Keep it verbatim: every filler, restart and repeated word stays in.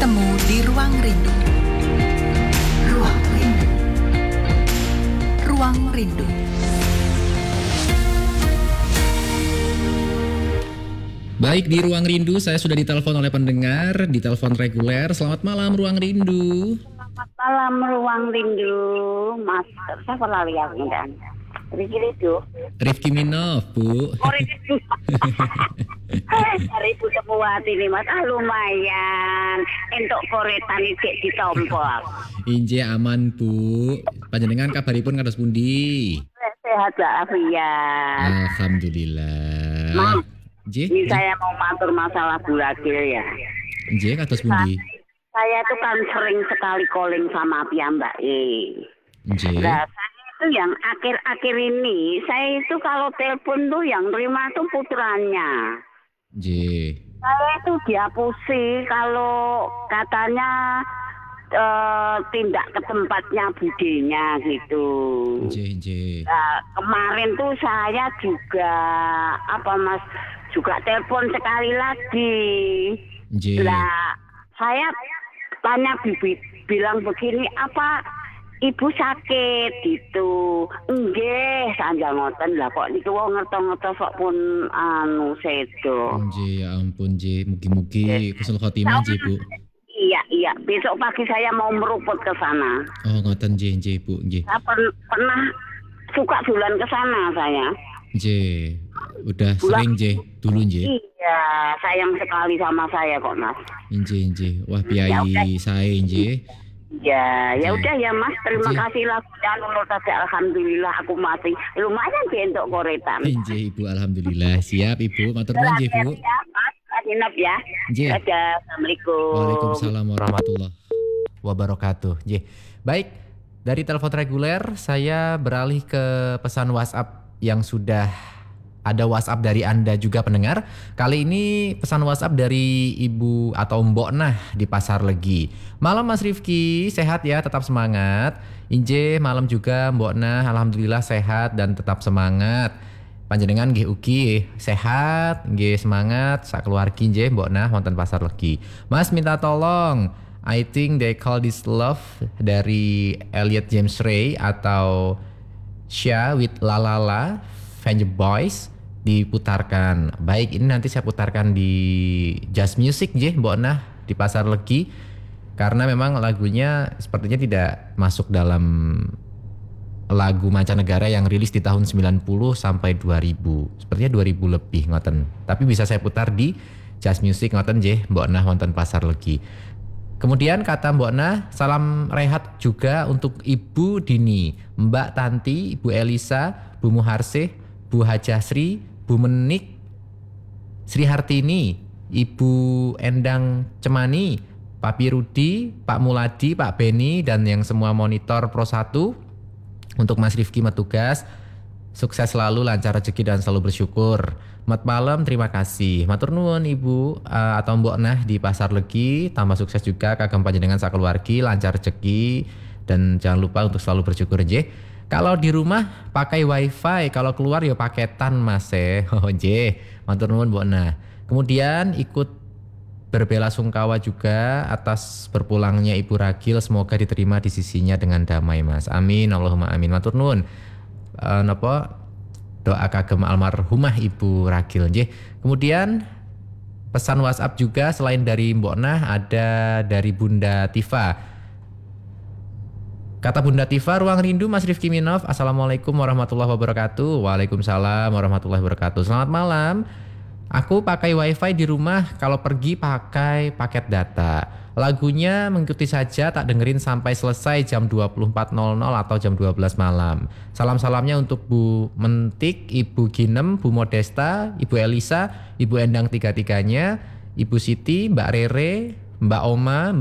bertemu di Ruang Rindu. Ruang Rindu. Ruang Rindu. Baik, di Ruang Rindu saya sudah ditelepon oleh pendengar, ditelepon reguler. Selamat malam Ruang Rindu. Selamat malam Ruang Rindu, Mas. Siapa lali aku kan? Rifki itu. Rifki Minov, Bu. Oh, Rifki. Hari itu semua ini Mas, ah lumayan. Entuk koretan iki ditompok. Inje aman, Bu. Panjenengan kabaripun kados pundi? Sehat walafiat. Alhamdulillah. Mas, Nggih. ini saya mau matur masalah Bulagil ya. Nggih, kados pundi? Saya itu kan sering sekali calling sama piyambak. Nggih. Nah, saya itu yang akhir-akhir ini, saya itu kalau telepon tuh yang terima tuh putranya. Nggih. Saya itu dihapusi kalau katanya uh, tindak ke tempatnya budenya gitu. Nggih, nggih. Nah, kemarin tuh saya juga apa Mas juga telepon sekali lagi. Nggih. Lah, saya tanya bibi bilang begini, apa ibu sakit gitu. Nggih, sanjang ngoten lah kok niku wong ngertos-ngertos kok pun anu sedo. Nggih, ya ampun nggih, mugi-mugi husnul khotimah nggih, Bu. Iya, iya, besok pagi saya mau meruput ke sana. Oh, ngoten nggih, nggih, Bu, nggih. Saya pen- pernah suka bulan ke sana saya. Nggih. Udah sering nggih, dulu nggih. Iya, sayang sekali sama saya kok, Mas. Nggih, nggih. Wah, piyai sae nggih. Ya, ya udah ya Mas, terima Nggih. kasih lah. Dan menurut saya alhamdulillah aku masih lumayan sih untuk koretan. Nggih, Ibu, alhamdulillah. Siap, Ibu. Matur nuwun nggih, Bu. Ya, Mas, Inap ya. Nggih. Dadah, Assalamualaikum. Waalaikumsalam warahmatullahi wabarakatuh. Nggih. Baik, dari telepon reguler saya beralih ke pesan WhatsApp yang sudah ada WhatsApp dari Anda juga pendengar. Kali ini pesan WhatsApp dari Ibu atau Mbok Nah di Pasar Legi. Malam Mas Rifki, sehat ya, tetap semangat. Inje malam juga Mbok Nah, alhamdulillah sehat dan tetap semangat. Panjenengan nggih ugi sehat, nggih semangat sak keluargi nggih Mbok Nah wonten Pasar Legi. Mas minta tolong, I think they call this love dari Elliot James Ray atau Sya with La La La, Venture Boys diputarkan. Baik, ini nanti saya putarkan di Just Music nggih Mbok Nah di Pasar Legi karena memang lagunya sepertinya tidak masuk dalam lagu mancanegara yang rilis di tahun sembilan puluh sampai dua ribu. Sepertinya dua ribu lebih ngoten. Tapi bisa saya putar di Just Music ngoten nggih Mbok Nah wonten Pasar Legi. Kemudian kata Mbok Nah, salam rehat juga untuk Ibu Dini, Mbak Tanti, Ibu Elisa, Bu Muharsih, Bu Hajasri, Bu Menik, Sri Hartini, Ibu Endang Cemani, Pak Pirudi, Pak Muladi, Pak Beni, dan yang semua monitor Pro satu. Untuk Mas Rifki Metugas, sukses selalu, lancar rezeki dan selalu bersyukur. Mat malam, terima kasih. Matur nuwun Ibu uh, atau Mbok Nah di Pasar Legi, tambah sukses juga kagem panjenengan sakeluargi, lancar rezeki dan jangan lupa untuk selalu bersyukur nggih. Kalau di rumah pakai wifi, kalau keluar ya paketan Mas eh. Oh nggih. Matur nuwun Mbok Nah. Kemudian ikut berbelasungkawa juga atas berpulangnya Ibu Ragil, semoga diterima di sisinya dengan damai Mas. Amin, Allahumma amin. Matur nuwun. Uh, napa doa kagem almarhumah Ibu Ragil nggih. Kemudian pesan WhatsApp juga selain dari Mbok Nah ada dari Bunda Tifa. Kata Bunda Tifa, Ruang Rindu Mas Rifki Minov, Assalamualaikum warahmatullahi wabarakatuh. Waalaikumsalam warahmatullahi wabarakatuh. Selamat malam. Aku pakai wifi di rumah, kalau pergi pakai paket data. Lagunya mengikuti saja, tak dengerin sampai selesai jam dua puluh empat nol nol atau jam dua belas malam. Salam-salamnya untuk Bu Mentik, Ibu Ginem, Bu Modesta, Ibu Elisa, Ibu Endang tiga-tiganya, Ibu Siti, Mbak Rere, Mbak Oma,